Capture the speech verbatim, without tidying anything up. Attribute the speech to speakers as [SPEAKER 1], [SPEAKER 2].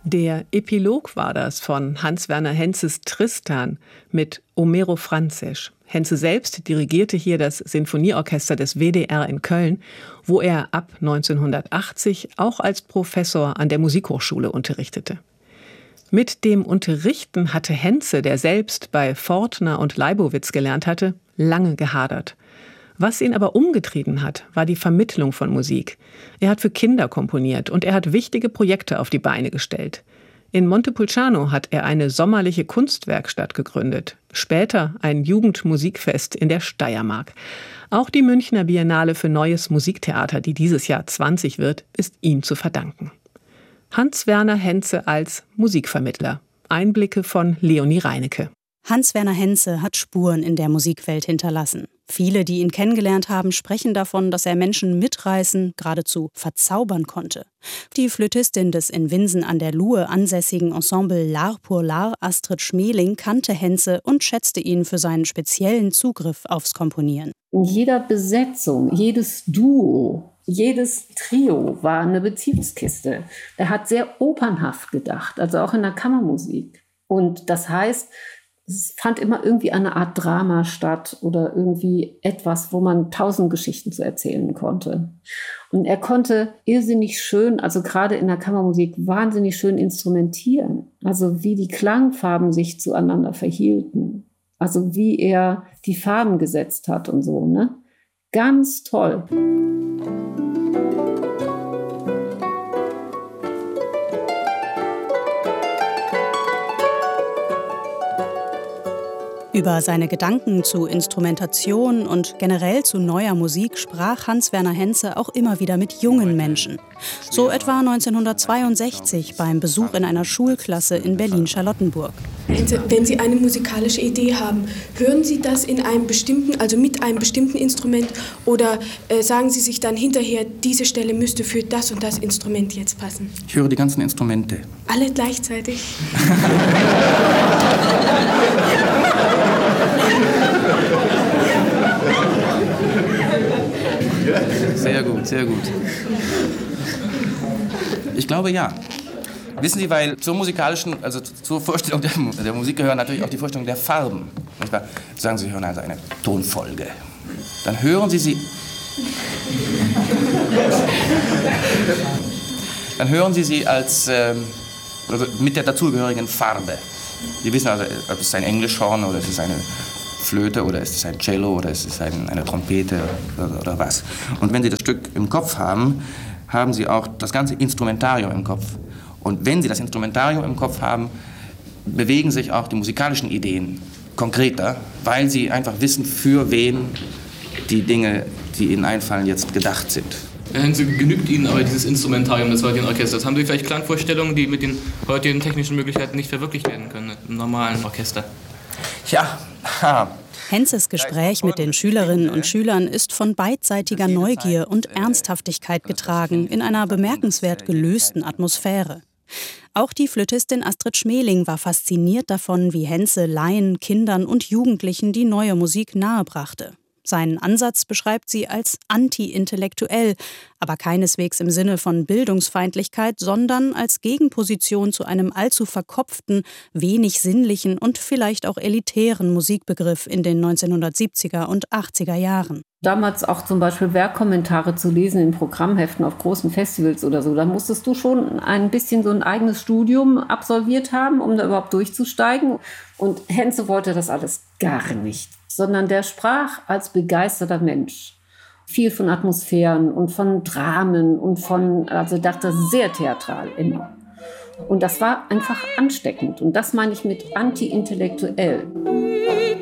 [SPEAKER 1] Der Epilog war das von Hans-Werner Henzes Tristan mit Homero Franzes. Henze selbst dirigierte hier das Sinfonieorchester des W D R in Köln, wo er ab neunzehnhundertachtzig auch als Professor an der Musikhochschule unterrichtete. Mit dem Unterrichten hatte Henze, der selbst bei Fortner und Leibowitz gelernt hatte, lange gehadert. Was ihn aber umgetrieben hat, war die Vermittlung von Musik. Er hat für Kinder komponiert und er hat wichtige Projekte auf die Beine gestellt. In Montepulciano hat er eine sommerliche Kunstwerkstatt gegründet. Später ein Jugendmusikfest in der Steiermark. Auch die Münchner Biennale für Neues Musiktheater, die dieses Jahr zwanzig wird, ist ihm zu verdanken. Hans-Werner Henze als Musikvermittler. Einblicke von Leonie Reinecke.
[SPEAKER 2] Hans-Werner Henze hat Spuren in der Musikwelt hinterlassen. Viele, die ihn kennengelernt haben, sprechen davon, dass er Menschen mitreißen, geradezu verzaubern konnte. Die Flötistin des in Winsen an der Luhe ansässigen Ensemble L'Art pour l'Art, Astrid Schmeling, kannte Henze und schätzte ihn für seinen speziellen Zugriff aufs Komponieren.
[SPEAKER 3] In jeder Besetzung, jedes Duo, jedes Trio war eine Beziehungskiste. Er hat sehr opernhaft gedacht, also auch in der Kammermusik. Und das heißt, es fand immer irgendwie eine Art Drama statt oder irgendwie etwas, wo man tausend Geschichten zu erzählen konnte. Und er konnte irrsinnig schön, also gerade in der Kammermusik, wahnsinnig schön instrumentieren. Also wie die Klangfarben sich zueinander verhielten. Also wie er die Farben gesetzt hat und so, ne? Ganz toll.
[SPEAKER 2] Über seine Gedanken zu Instrumentation und generell zu neuer Musik sprach Hans-Werner Henze auch immer wieder mit jungen Menschen. So etwa neunzehnhundertzweiundsechzig beim Besuch in einer Schulklasse in Berlin-Charlottenburg.
[SPEAKER 4] Wenn Sie eine musikalische Idee haben, hören Sie das in einem bestimmten, also mit einem bestimmten Instrument oder äh, sagen Sie sich dann hinterher, diese Stelle müsste für das und das Instrument jetzt passen?
[SPEAKER 5] Ich höre die ganzen Instrumente.
[SPEAKER 4] Alle gleichzeitig?
[SPEAKER 5] Sehr gut, sehr gut. Ich glaube, ja. Wissen Sie, weil zur musikalischen, also zur Vorstellung der, der Musik gehören natürlich auch die Vorstellung der Farben. Nicht wahr? Sagen Sie, Sie hören also eine Tonfolge. Dann hören Sie sie... Dann hören Sie sie als, ähm, also mit der dazugehörigen Farbe. Sie wissen also, ob es ein Englischhorn oder es ist eine Flöte oder ist es ein Cello oder ist es ein, eine Trompete oder, oder was. Und wenn Sie das Stück im Kopf haben, haben Sie auch das ganze Instrumentarium im Kopf. Und wenn Sie das Instrumentarium im Kopf haben, bewegen sich auch die musikalischen Ideen konkreter, weil Sie einfach wissen, für wen die Dinge, die Ihnen einfallen, jetzt gedacht sind.
[SPEAKER 6] Herr Henze, genügt Ihnen aber dieses Instrumentarium des heutigen Orchesters? Haben Sie vielleicht Klangvorstellungen, die mit den heutigen technischen Möglichkeiten nicht verwirklicht werden können im normalen Orchester?
[SPEAKER 5] Ja, ha.
[SPEAKER 2] Henzes Gespräch mit den Schülerinnen und Schülern ist von beidseitiger Neugier und Ernsthaftigkeit getragen, in einer bemerkenswert gelösten Atmosphäre. Auch die Flötistin Astrid Schmeling war fasziniert davon, wie Henze Laien, Kindern und Jugendlichen die neue Musik nahebrachte. Seinen Ansatz beschreibt sie als anti-intellektuell, aber keineswegs im Sinne von Bildungsfeindlichkeit, sondern als Gegenposition zu einem allzu verkopften, wenig sinnlichen und vielleicht auch elitären Musikbegriff in den neunzehnhundertsiebziger und achtziger Jahren.
[SPEAKER 3] Damals auch zum Beispiel Werkkommentare zu lesen in Programmheften auf großen Festivals oder so, da musstest du schon ein bisschen so ein eigenes Studium absolviert haben, um da überhaupt durchzusteigen. Und Henze wollte das alles gar nicht, sondern der sprach als begeisterter Mensch. Viel von Atmosphären und von Dramen und von, also dachte sehr theatral immer. Und das war einfach ansteckend. Und das meine ich mit anti-intellektuell.